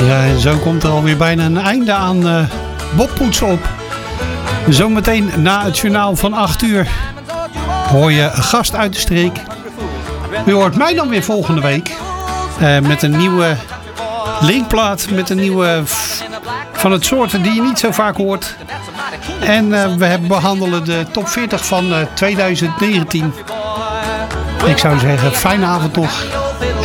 Ja, en zo komt er alweer bijna een einde aan Bob Poets op. Zometeen na het journaal van 8 uur hoor je een gast uit de streek. U hoort mij dan weer volgende week met een nieuwe linkplaat, met een nieuwe van het soorten die je niet zo vaak hoort. En we behandelen de top 40 van 2019. Ik zou zeggen, fijne avond toch.